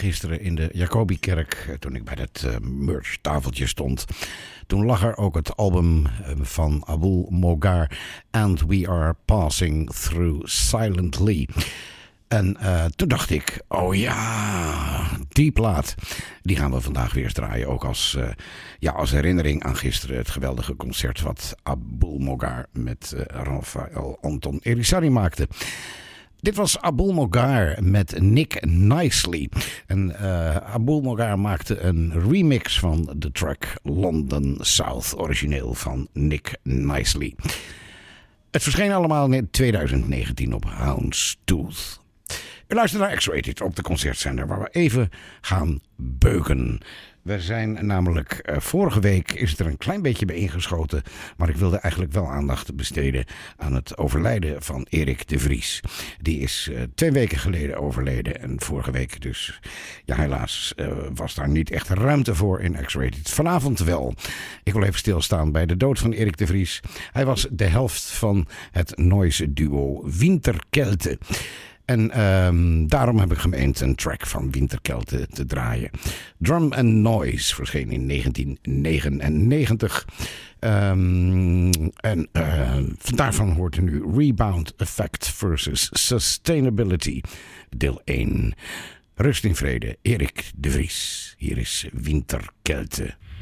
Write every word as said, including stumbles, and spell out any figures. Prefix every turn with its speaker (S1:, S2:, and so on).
S1: gisteren in de Jacobikerk, toen ik bij het uh, merch-tafeltje stond. Toen lag er ook het album van Abul Mogar, And We Are Passing Through Silently. En uh, toen dacht ik, oh ja, die plaat, die gaan we vandaag weer eens draaien. Ook als, uh, ja, als herinnering aan gisteren het geweldige concert wat Abul Mogar met uh, Rafael Anton Erisari maakte. Dit was Abul Mogar met Nick Nicely. En uh, Abul Mogar maakte een remix van de track London South, origineel van Nick Nicely. Het verscheen allemaal in twintig negentien op Houndstooth. U luistert naar X-Rated op de concertzender, waar we even gaan beuken. We zijn namelijk, uh, vorige week is het er een klein beetje bij ingeschoten, maar ik wilde eigenlijk wel aandacht besteden aan het overlijden van Erik de Vries. Die is uh, twee weken geleden overleden en vorige week dus, ja helaas, uh, was daar niet echt ruimte voor in X-Rated. Vanavond wel. Ik wil even stilstaan bij de dood van Erik de Vries. Hij was de helft van het noise duo Winterkelte. En um, daarom heb ik gemeend een track van Winterkelte te draaien. Drum and Noise verscheen in negentien negenennegentig. Um, en uh, daarvan hoort u nu Rebound Effect versus Sustainability, deel één. Rust in vrede, Erik de Vries. Hier is Winterkelte.